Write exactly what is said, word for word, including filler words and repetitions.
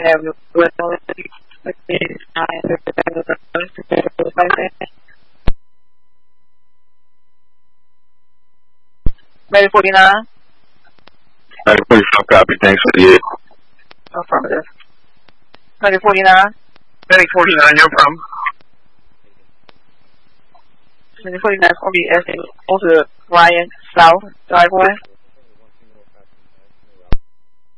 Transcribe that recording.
have the Ready forty-nine? Ready forty-five, copy. Thanks for the aid. Affirmative. Ready forty-nine? Ready forty-nine, no problem. Ready forty-nine is going to be S A onto Ryan South driveway.